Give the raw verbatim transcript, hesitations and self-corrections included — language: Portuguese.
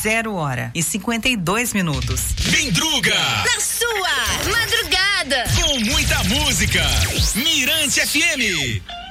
zero hora e cinquenta e dois minutos. Bindruga! Na sua madrugada! Com muita música. Mirante F M.